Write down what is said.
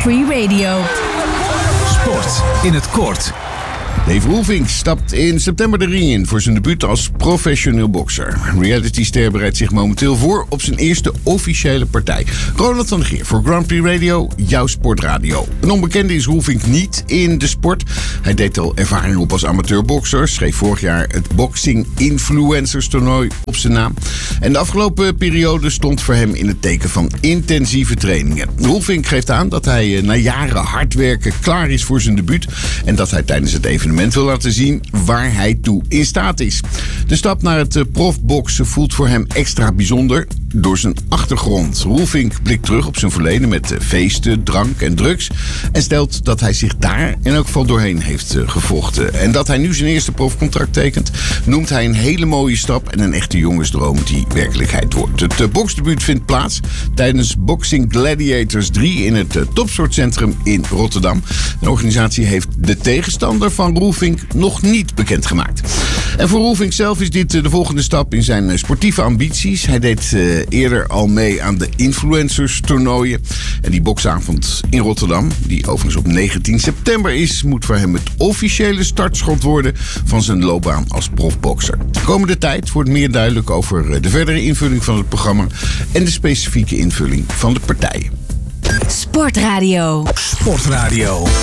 Free Radio. Sport in het kort. Dave Roelvink stapt in september de ring in voor zijn debuut als professioneel bokser. Realityster bereidt zich momenteel voor op zijn eerste officiële partij. Ronald van der Geer voor Grand Prix Radio, jouw sportradio. Een onbekende is Roelvink niet in de sport. Hij deed al ervaring op als amateurbokser. Schreef vorig jaar het Boxing Influencers toernooi op zijn naam. En de afgelopen periode stond voor hem in het teken van intensieve trainingen. Roelvink geeft aan dat hij na jaren hard werken klaar is voor zijn debuut. En dat hij tijdens het evenement wil laten zien waar hij toe in staat is. De stap naar het profboksen voelt voor hem extra bijzonder door zijn achtergrond. Roelvink blikt terug op zijn verleden met feesten, drank en drugs en stelt dat hij zich daar in elk geval doorheen heeft gevochten. En dat hij nu zijn eerste profcontract tekent, noemt hij een hele mooie stap en een echte jongensdroom die werkelijkheid wordt. Het boksdebuut vindt plaats tijdens Boxing Gladiators 3 in het Topsportcentrum in Rotterdam. De organisatie heeft de tegenstander van Roelvink nog niet bekendgemaakt. En voor Roelvink zelf is dit de volgende stap in zijn sportieve ambities. Hij deed eerder al mee aan de influencers toernooien. En die boksavond in Rotterdam, die overigens op 19 september is, moet voor hem het officiële startschot worden van zijn loopbaan als profbokser. De komende tijd wordt meer duidelijk over de verdere invulling van het programma en de specifieke invulling van de partijen. Sportradio. Sportradio.